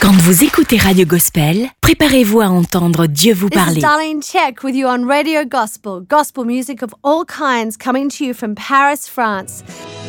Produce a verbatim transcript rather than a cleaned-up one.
Quand vous écoutez Radio Gospel, préparez-vous à entendre Dieu vous This is parler. Darlene Check with you on Radio Gospel. Gospel music of all kinds coming to you from Paris, France.